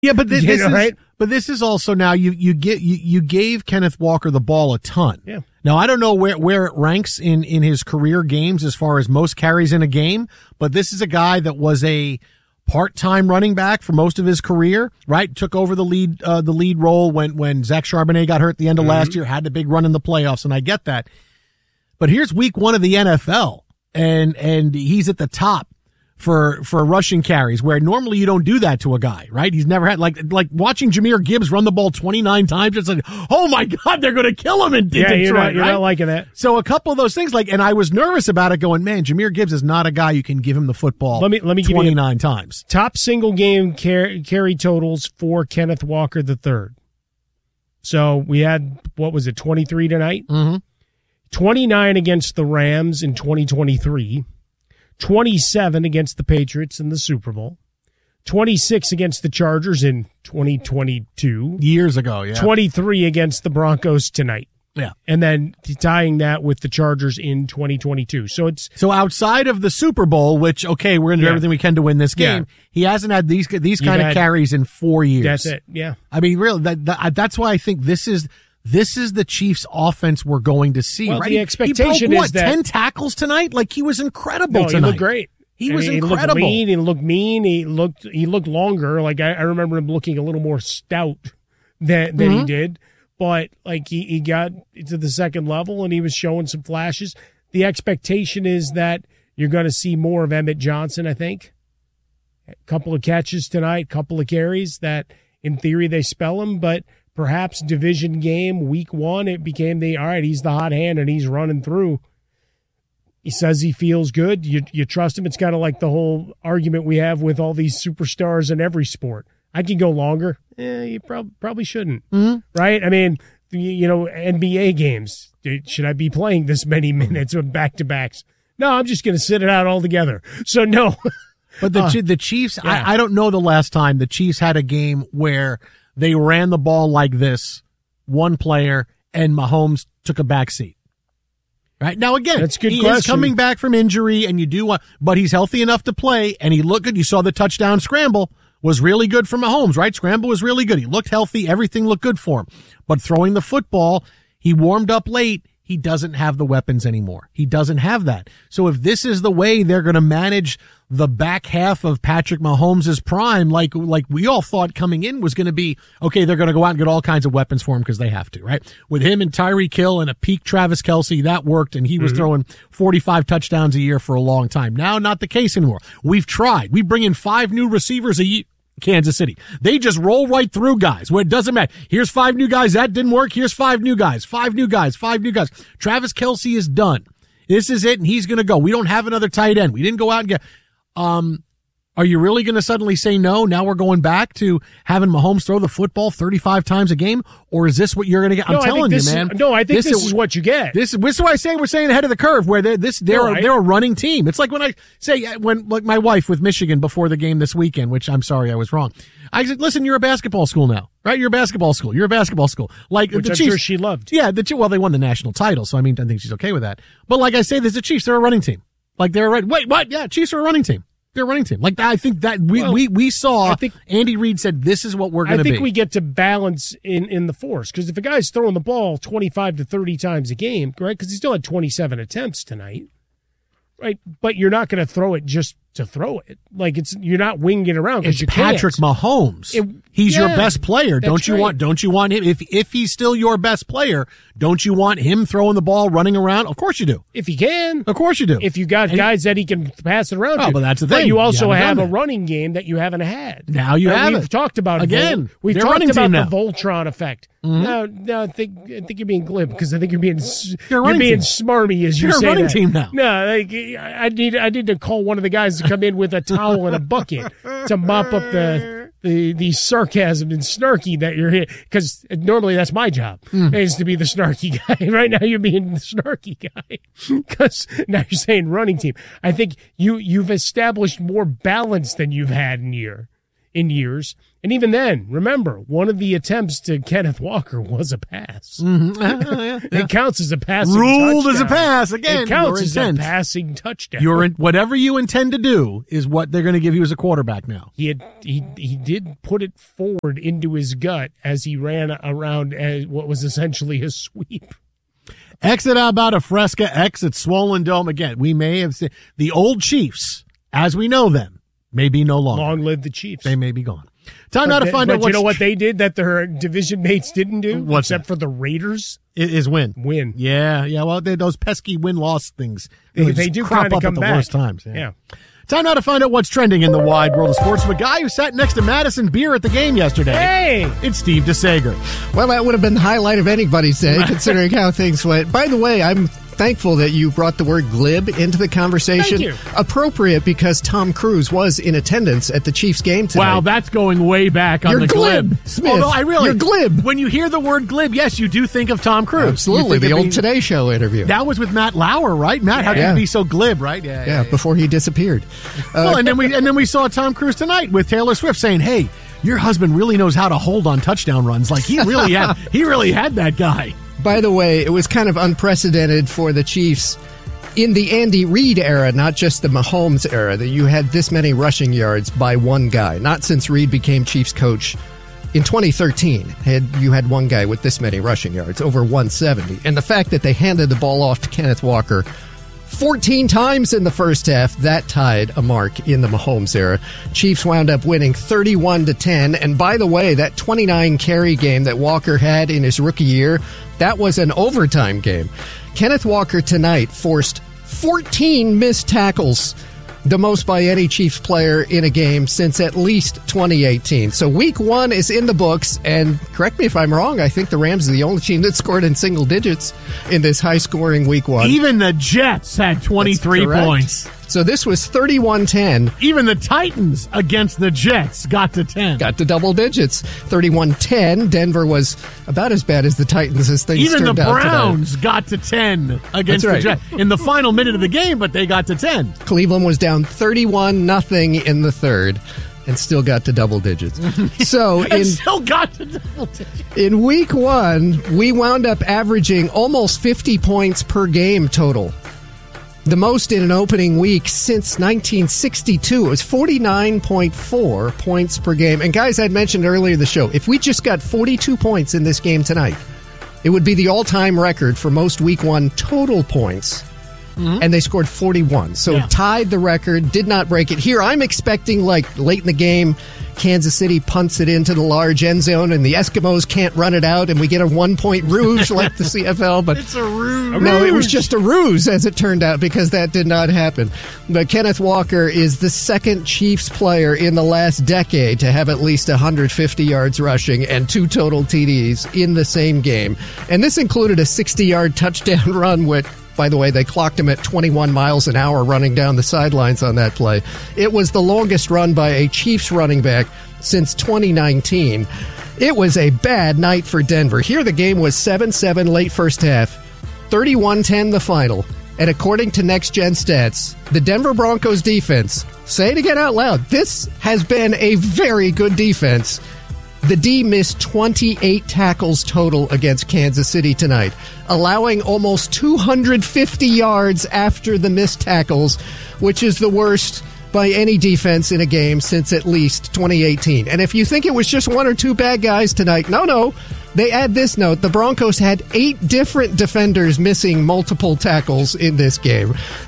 Yeah, but this is right? But this is also now you gave Kenneth Walker the ball a ton. Yeah. Now I don't know where it ranks in his career games as far as most carries in a game, but this is a guy that was a part-time running back for most of his career, right? Took over the lead role when Zach Charbonnet got hurt at the end of last year, had the big run in the playoffs, and I get that. But here's week 1 of the NFL, and he's at the top for rushing carries, where normally you don't do that to a guy, right? He's never had, like watching Jahmyr Gibbs run the ball 29 times. It's like, oh my God, they're going to kill him in Detroit. You're not liking that. So a couple of those things, and I was nervous about it going, man, Jahmyr Gibbs is not a guy you can give him the football let me 29 times. Top single game carry totals for Kenneth Walker III. So we had, 23 tonight? Mm-hmm. 29 against the Rams in 2023. 27 against the Patriots in the Super Bowl, 26 against the Chargers in 2022. Years ago, yeah. 23 against the Broncos tonight. Yeah. And then tying that with the Chargers in 2022. So outside of the Super Bowl, which, okay, we're going to do everything we can to win this game, he hasn't had these kind of carries in 4 years. That's it, yeah. I mean, really, that's why I think this is the Chiefs' offense we're going to see, right? The expectation he broke, is that 10 tackles tonight. Like, he was incredible tonight. He looked great. He was incredible. He looked lean. He looked mean. He looked longer. Like I remember him looking a little more stout than he did. But like he got to the second level and he was showing some flashes. The expectation is that you're going to see more of Emmett Johnson. I think a couple of catches tonight, couple of carries that in theory they spell him, but. Perhaps division game, week 1, it became all right, he's the hot hand and he's running through. He says he feels good. You trust him. It's kind of like the whole argument we have with all these superstars in every sport. I can go longer. You probably shouldn't. Mm-hmm. Right? I mean, NBA games. Should I be playing this many minutes of back-to-backs? No, I'm just going to sit it out altogether. So, no. But the Chiefs, yeah. I don't know the last time the Chiefs had a game where they ran the ball like this, one player, and Mahomes took a back seat. Right? Now, again, that's a good he question. Is coming back from injury, and you do want, but he's healthy enough to play, and he looked good. You saw the touchdown scramble was really good for Mahomes, right? Scramble was really good. He looked healthy. Everything looked good for him. But throwing the football, he warmed up late. He doesn't have the weapons anymore. He doesn't have that. So if this is the way they're going to manage the back half of Patrick Mahomes' prime, like we all thought coming in was going to be, okay, they're going to go out and get all kinds of weapons for him because they have to, right? With him and Tyreek Hill and a peak Travis Kelce, that worked, and he was throwing 45 touchdowns a year for a long time. Now, not the case anymore. We've tried. We bring in 5 new receivers a year. Kansas City. They just roll right through guys where it doesn't matter. Here's 5 new guys. That didn't work. Here's 5 new guys. 5 new guys. 5 new guys. Travis Kelce is done. This is it, and he's going to go. We don't have another tight end. We didn't go out and get. Are you really going to suddenly say no? Now we're going back to having Mahomes throw the football 35 times a game? Or is this what you're going to get? I'm telling you, man. I think this is what you get. This is why I say we're staying ahead of the curve, where they're a running team. It's like when I say, like my wife with Michigan before the game this weekend, which I'm sorry I was wrong. I said, listen, you're a basketball school now, right? You're a basketball school. You're a basketball school. Like which the I'm Chiefs, sure she loved. Yeah, they won the national title, so I think she's okay with that. But like I say, there's the Chiefs. They're a running team. Like wait, what? Yeah, Chiefs are a running team. They're a running team. Like I think that we saw. I think Andy Reid said this is what we're going to be. I think we get to balance in the force, because if a guy's throwing the ball 25 to 30 times a game, right? Because he still had 27 attempts tonight, right? But you're not going to throw it just to throw it. Like you're not winging it around because you can't. Patrick Mahomes. He's your best player. Don't you want him? If he's still your best player, don't you want him throwing the ball, running around? Of course you do. If he can. Of course you do. If you got guys that he can pass it around to. But that's the thing. But you also have a running game that you haven't had. Now you have it. We've talked about again. We've talked about the Voltron effect. Mm-hmm. No, I think you're being glib, because I think you're being smarmy as you say that. You're a running team now. No, I need to call one of the guys to come in with a towel and a bucket to mop up the sarcasm and snarky that you're here, because normally that's my job, is to be the snarky guy. Right now you're being the snarky guy because now you're saying running team. I think you've established more balance than you've had in year. in years. And even then, remember, one of the attempts to Kenneth Walker was a pass. It counts as a passing Ruled touchdown. as a pass. Again, it counts your as intent. a passing touchdown. Whatever you intend to do is what they're going to give you as a quarterback now. He did put it forward into his gut as he ran around as what was essentially a sweep. Exit about a Fresca, exit Swollen Dome. Again, we may have seen the old Chiefs, as we know them, may be no longer. Long live the Chiefs. They may be gone. Time now to find out what you know what they did that their division mates didn't do? What's except that? for the Raiders? Is win. Win. Yeah. Well, those pesky win-loss things. They just do crop kind of up come at the back. worst times. Yeah. Time now to find out what's trending in the wide world of sports. From a guy who sat next to Madison Beer at the game yesterday. Hey! It's Steve DeSager. Well, that would have been the highlight of anybody's day, considering how things went. By the way, I'm thankful that you brought the word glib into the conversation. Thank you. Appropriate because Tom Cruise was in attendance at the Chiefs game tonight. Wow, that's going way back on You're the glib. Smith. Although You're glib. When you hear the word glib, yes, you do think of Tom Cruise. Absolutely. The old Today Show interview. That was with Matt Lauer, right? Matt, how could you be so glib, right? Yeah, before he disappeared. Well, and then we saw Tom Cruise tonight with Taylor Swift saying, "Hey, your husband really knows how to hold on touchdown runs. Like he really had that guy." By the way, it was kind of unprecedented for the Chiefs in the Andy Reid era, not just the Mahomes era, that you had this many rushing yards by one guy. Not since Reid became Chiefs coach in 2013 you had one guy with this many rushing yards, over 170. And the fact that they handed the ball off to Kenneth Walker 14 times in the first half, that tied a mark in the Mahomes era. Chiefs wound up winning 31-10. And by the way, that 29 carry game that Walker had in his rookie year, that was an overtime game. Kenneth Walker tonight forced 14 missed tackles, the most by any Chiefs player in a game since at least 2018. So week one is in the books, and correct me if I'm wrong, I think the Rams are the only team that scored in single digits in this high-scoring week one. Even the Jets had 23 points. So this was 31-10. Even the Titans against the Jets got to 10. Got to double digits. 31-10. Denver was about as bad as the Titans as things Even turned the out Browns got to 10 against the Jets in the final minute of the game, but they got to 10. Cleveland was down 31-0 in the third and still got to double digits. So in week one, we wound up averaging almost 50 points per game total. The most in an opening week since 1962. It was 49.4 points per game. And guys, I'd mentioned earlier in the show, if we just got 42 points in this game tonight, it would be the all-time record for most week one total points. And they scored 41. So tied the record, did not break it. Here, I'm expecting, like, late in the game, Kansas City punts it into the large end zone, and the Eskimos can't run it out, and we get a 1-point rouge like the CFL. But it's a ruse. No, it was just a ruse, as it turned out, because that did not happen. But Kenneth Walker is the second Chiefs player in the last decade to have at least 150 yards rushing and 2 total TDs in the same game. And this included a 60-yard touchdown run with, by the way, they clocked him at 21 miles an hour running down the sidelines on that play. It was the longest run by a Chiefs running back since 2019. It was a bad night for Denver. Here the game was 7-7 late first half, 31-10 the final. And according to Next Gen Stats, the Denver Broncos defense, say it again out loud, this has been a very good defense. The D missed 28 tackles total against Kansas City tonight, allowing almost 250 yards after the missed tackles, which is the worst by any defense in a game since at least 2018. And if you think it was just 1 or 2 bad guys tonight, no. They add this note. The Broncos had 8 different defenders missing multiple tackles in this game.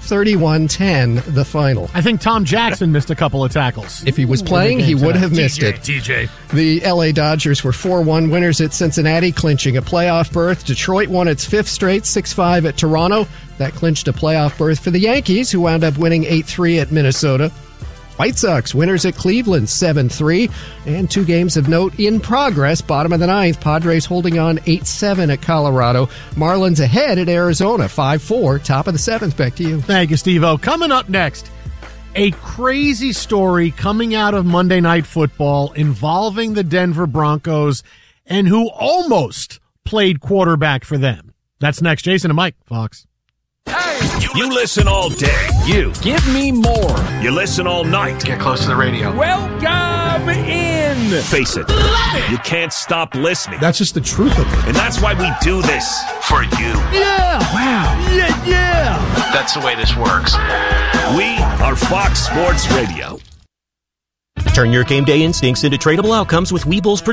31-10, the final. I think Tom Jackson missed a couple of tackles. If he was playing, he would have missed it. TJ. The LA Dodgers were 4-1 winners at Cincinnati, clinching a playoff berth. Detroit won its 5th straight, 6-5 at Toronto. That clinched a playoff berth for the Yankees, who wound up winning 8-3 at Minnesota. White Sox winners at Cleveland 7-3, and 2 games of note in progress. Bottom of the 9th, Padres holding on 8-7 at Colorado. Marlins ahead at Arizona 5-4. Top of the 7th. Back to you. Thank you, Steve-O. Coming up next, a crazy story coming out of Monday Night Football involving the Denver Broncos and who almost played quarterback for them. That's next. Jason and Mike, Fox. You listen all day. You. Give me more. You listen all night. Get close to the radio. Welcome in. Face it, you can't stop listening. That's just the truth of it. And that's why we do this. For you. Yeah. Wow. Yeah. That's the way this works. We are Fox Sports Radio. Turn your game day instincts into tradable outcomes with Weeble's